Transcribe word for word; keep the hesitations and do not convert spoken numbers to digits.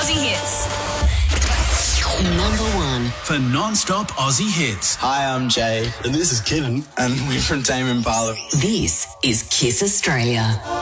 Aussie hits. Number one. For non-stop Aussie hits. Hi, I'm Jay. And this is Kevin. And we're from Tame Impala. This is Kiss Australia.